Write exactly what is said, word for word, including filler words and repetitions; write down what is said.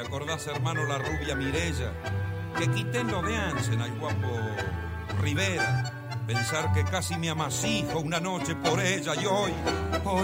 acordás, hermano, la rubia Mirella? Que quiten lo de Ansen al guapo Rivera. Pensar que casi me amasijo una noche por ella y hoy, hoy